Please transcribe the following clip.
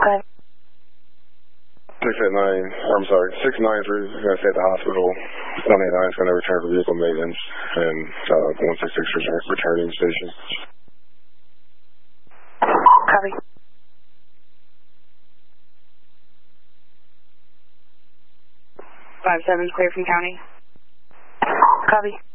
Okay. 693 is going to stay at the hospital. 189 is going to return for vehicle maintenance, and 166 is returning to station. Copy. 57 is clear from county. Copy.